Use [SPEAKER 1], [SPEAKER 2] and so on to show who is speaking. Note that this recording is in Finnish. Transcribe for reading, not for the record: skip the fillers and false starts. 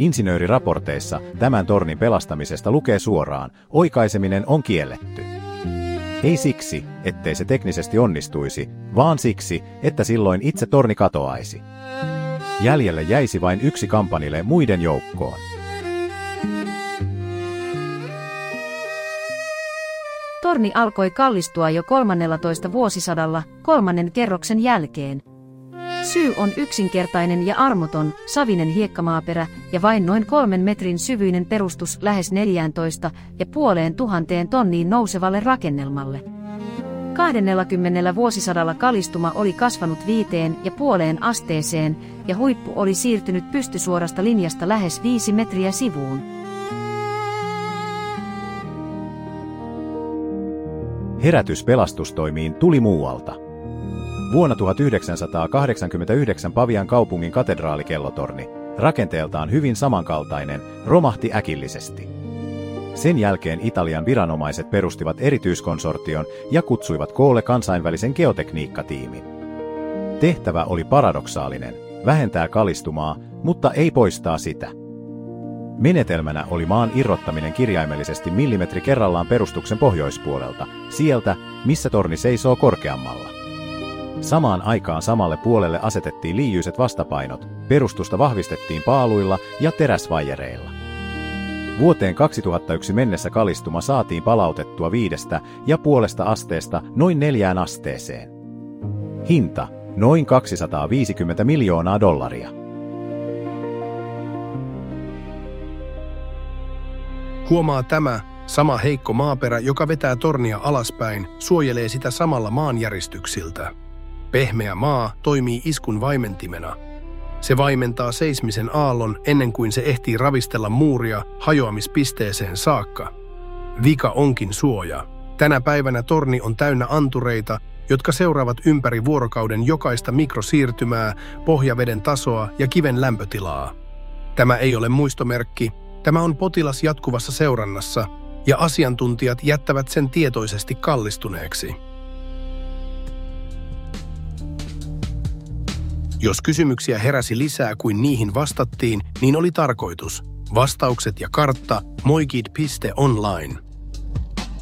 [SPEAKER 1] Insinööriraporteissa tämän tornin pelastamisesta lukee suoraan, oikaiseminen on kielletty. Ei siksi, ettei se teknisesti onnistuisi, vaan siksi, että silloin itse torni katoaisi. Jäljelle jäisi vain yksi Campanile muiden joukkoon.
[SPEAKER 2] Torni alkoi kallistua jo 13. vuosisadalla 3. kerroksen jälkeen. Syy on yksinkertainen ja armoton, savinen hiekkamaaperä ja vain noin 3 metrin syvyinen perustus lähes 14,5 tonniin nousevalle rakennelmalle. 20. vuosisadalla kalistuma oli kasvanut 5,5 asteeseen ja huippu oli siirtynyt pystysuorasta linjasta lähes 5 metriä sivuun.
[SPEAKER 1] Herätys pelastustoimiin tuli muualta. Vuonna 1989 Pavian kaupungin katedraalikellotorni, rakenteeltaan hyvin samankaltainen, romahti äkillisesti. Sen jälkeen Italian viranomaiset perustivat erityiskonsortion ja kutsuivat koolle kansainvälisen geotekniikkatiimin. Tehtävä oli paradoksaalinen, vähentää kalistumaa, mutta ei poistaa sitä. Menetelmänä oli maan irrottaminen kirjaimellisesti millimetri kerrallaan perustuksen pohjoispuolelta, sieltä, missä torni seisoo korkeammalla. Samaan aikaan samalle puolelle asetettiin liijyiset vastapainot, perustusta vahvistettiin paaluilla ja teräsvaijereilla. Vuoteen 2001 mennessä kalistuma saatiin palautettua 5,5 asteesta noin 4 asteeseen. Hinta, noin $250 miljoonaa.
[SPEAKER 3] Huomaa tämä, sama heikko maaperä, joka vetää tornia alaspäin, suojelee sitä samalla maanjäristyksiltä. Pehmeä maa toimii iskun vaimentimena. Se vaimentaa seismisen aallon ennen kuin se ehtii ravistella muuria hajoamispisteeseen saakka. Vika onkin suoja. Tänä päivänä torni on täynnä antureita, jotka seuraavat ympäri vuorokauden jokaista mikrosiirtymää, pohjaveden tasoa ja kiven lämpötilaa. Tämä ei ole muistomerkki, tämä on potilas jatkuvassa seurannassa, ja asiantuntijat jättävät sen tietoisesti kallistuneeksi. Jos kysymyksiä heräsi lisää kuin niihin vastattiin, niin oli tarkoitus. Vastaukset ja kartta moigid.online.